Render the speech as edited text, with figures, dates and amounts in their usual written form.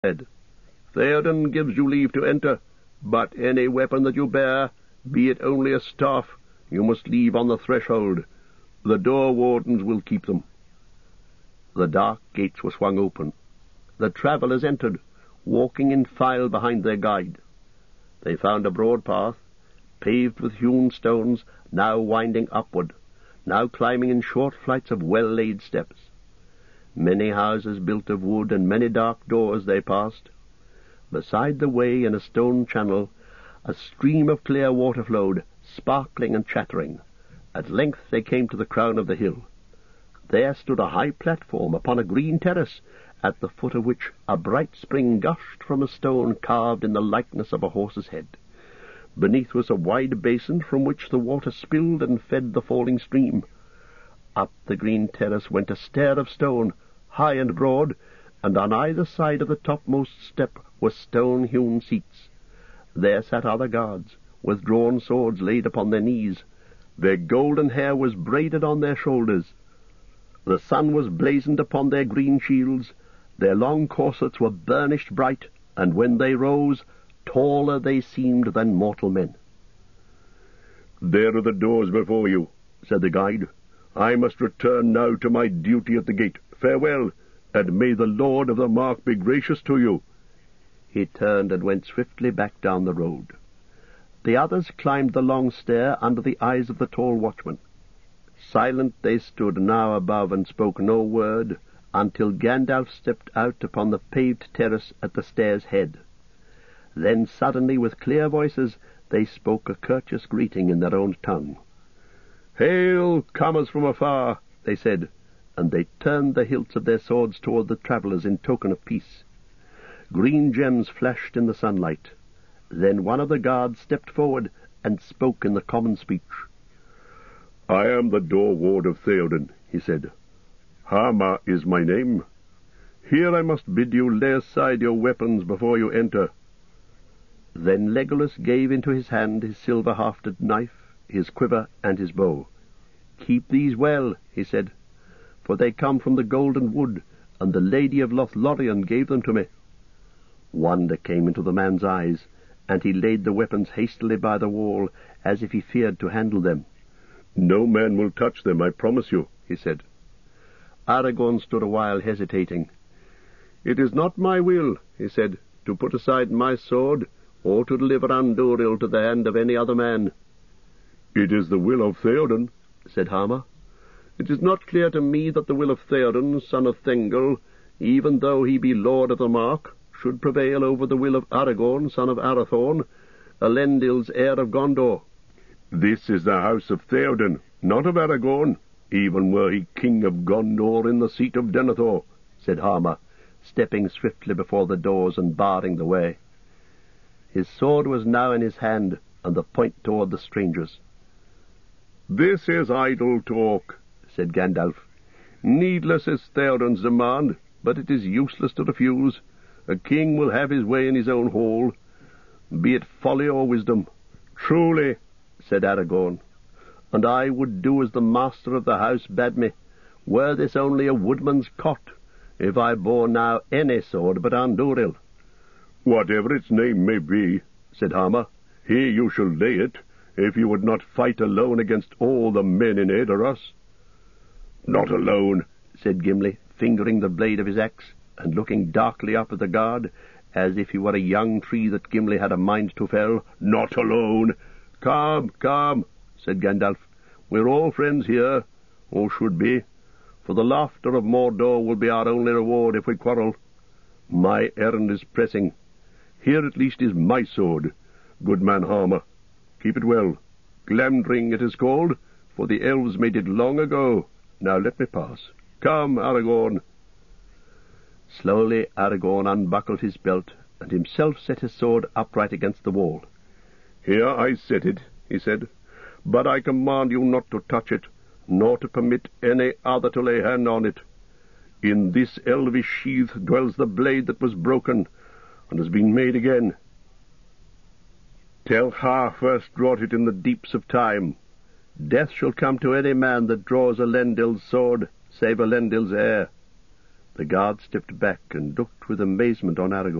said, "Theoden gives you leave to enter, but any weapon that you bear, be it only a staff, you must leave on the threshold. The door wardens will keep them." The dark gates were swung open. The travellers entered, walking in file behind their guide. They found a broad path, paved with hewn stones, now winding upward, now climbing in short flights of well-laid steps. Many houses built of wood and many dark doors they passed. Beside the way, in a stone channel, a stream of clear water flowed, sparkling and chattering. At length they came to the crown of the hill. There stood a high platform upon a green terrace, at the foot of which a bright spring gushed from a stone carved in the likeness of a horse's head. Beneath was a wide basin from which the water spilled and fed the falling stream. Up the green terrace went a stair of stone, high and broad, and on either side of the topmost step were stone-hewn seats. There sat other guards, with drawn swords laid upon their knees. Their golden hair was braided on their shoulders. The sun was blazoned upon their green shields. Their long corsets were burnished bright, and when they rose, taller they seemed than mortal men. "There are the doors before you," said the guide. "I must return now to my duty at the gate. Farewell, and may the Lord of the Mark be gracious to you." He turned and went swiftly back down the road. The others climbed the long stair under the eyes of the tall watchman. Silent they stood now above and spoke no word, until Gandalf stepped out upon the paved terrace at the stair's head. Then suddenly, with clear voices, they spoke a courteous greeting in their own tongue. "Hail, comers from afar," they said, and they turned the hilts of their swords toward the travellers in token of peace. Green gems flashed in the sunlight. Then one of the guards stepped forward and spoke in the common speech. "I am the door ward of Theoden," he said. "Hama is my name. Here I must bid you lay aside your weapons before you enter." Then Legolas gave into his hand his silver-hafted knife, his quiver, and his bow. "Keep these well," he said, "for they come from the Golden Wood, and the Lady of Lothlorien gave them to me." Wonder came into the man's eyes, and he laid the weapons hastily by the wall, as if he feared to handle them. "No man will touch them, I promise you," he said. Aragorn stood a while hesitating. "It is not my will," he said, "to put aside my sword, or to deliver Andúril to the hand of any other man." "It is the will of Theoden," said Hama. "It is not clear to me that the will of Theoden, son of Thengel, even though he be Lord of the Mark, should prevail over the will of Aragorn, son of Arathorn, Elendil's heir of Gondor. This is the house of Theoden, not of Aragorn, even were he king of Gondor in the seat of Denethor," said Hama, stepping swiftly before the doors and barring the way. His sword was now in his hand, and the point toward the strangers. "This is idle talk," said Gandalf. "Needless is Theoden's demand, but it is useless to refuse. A king will have his way in his own hall, be it folly or wisdom." "Truly," said Aragorn, "and I would do as the master of the house bade me, were this only a woodman's cot, if I bore now any sword but Andúril." "Whatever its name may be," said Hama, "here you shall lay it, if you would not fight alone against all the men in Edoras." "Not alone," said Gimli, fingering the blade of his axe, and looking darkly up at the guard, as if he were a young tree that Gimli had a mind to fell. "Not alone." "Come, come," said Gandalf. "We're all friends here, or should be, for the laughter of Mordor will be our only reward if we quarrel. My errand is pressing. Here at least is my sword, good man Hama. Keep it well. Glamdring it is called, for the elves made it long ago. Now let me pass. Come, Aragorn." Slowly Aragorn unbuckled his belt, and himself set his sword upright against the wall. "Here I set it," he said, "but I command you not to touch it, nor to permit any other to lay hand on it. In this elvish sheath dwells the blade that was broken, and has been made again. Telha first wrought it in the deeps of time. Death shall come to any man that draws Elendil's sword, save Elendil's heir. The guard stepped back and looked with amazement on Aragorn.